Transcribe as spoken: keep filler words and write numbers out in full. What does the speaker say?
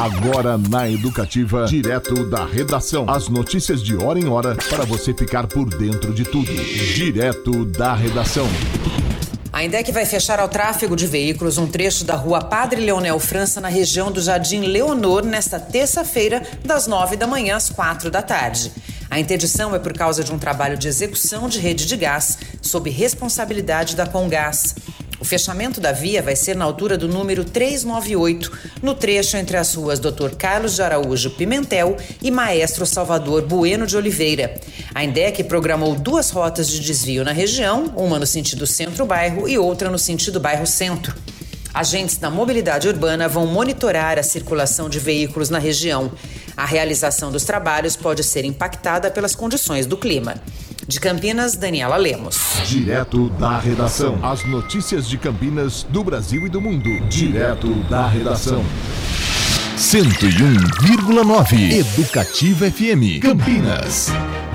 Agora na Educativa, direto da redação. As notícias de hora em hora para você ficar por dentro de tudo. Direto da redação. A INDEC vai fechar ao tráfego de veículos um trecho da rua Padre Leonel França, na região do Jardim Leonor, nesta terça-feira, das nove da manhã às quatro da tarde. A interdição é por causa de um trabalho de execução de rede de gás, sob responsabilidade da Comgás. O fechamento da via vai ser na altura do número trezentos e noventa e oito, no trecho entre as ruas doutor Carlos de Araújo Pimentel e Maestro Salvador Bueno de Oliveira. A INDEC programou duas rotas de desvio na região, uma no sentido centro-bairro e outra no sentido bairro-centro. Agentes da mobilidade urbana vão monitorar a circulação de veículos na região. A realização dos trabalhos pode ser impactada pelas condições do clima. De Campinas, Daniela Lemos. Direto da redação. As notícias de Campinas, do Brasil e do mundo. Direto da redação. cento e um vírgula nove Educativa F M Campinas.